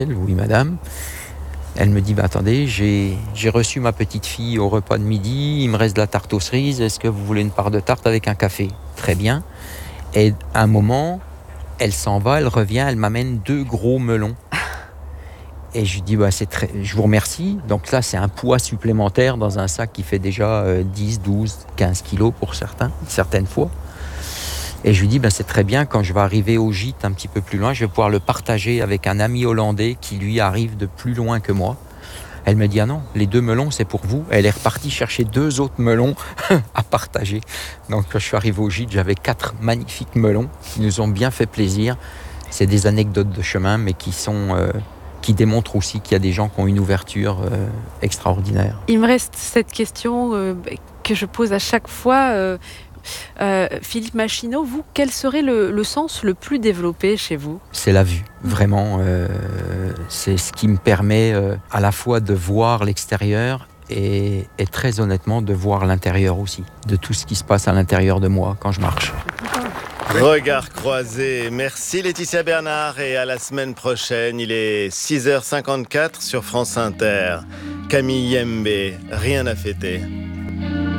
Oui, madame. Elle me dit, attendez, j'ai reçu ma petite fille au repas de midi, il me reste de la tarte aux cerises, est-ce que vous voulez une part de tarte avec un café? Très bien. Et à un moment, elle s'en va, elle revient, elle m'amène 2 gros melons. Et je lui dis, je vous remercie. Donc là, c'est un poids supplémentaire dans un sac qui fait déjà 10, 12, 15 kilos pour certaines fois. Et je lui dis, c'est très bien, quand je vais arriver au gîte un petit peu plus loin, je vais pouvoir le partager avec un ami hollandais qui, lui, arrive de plus loin que moi. Elle me dit, ah non, les 2 melons, c'est pour vous. Elle est repartie chercher 2 autres melons à partager. Donc, quand je suis arrivé au gîte, j'avais 4 magnifiques melons qui nous ont bien fait plaisir. C'est des anecdotes de chemin, mais qui démontrent aussi qu'il y a des gens qui ont une ouverture extraordinaire. Il me reste cette question que je pose à chaque fois. Philippe Machineau, vous, quel serait le sens le plus développé chez vous? C'est la vue, vraiment. C'est ce qui me permet à la fois de voir l'extérieur et très honnêtement de voir l'intérieur aussi, de tout ce qui se passe à l'intérieur de moi quand je marche. Regard croisé. Merci Laetitia Bernard et à la semaine prochaine. Il est 6h54 sur France Inter. Camille Yembe, rien à fêter.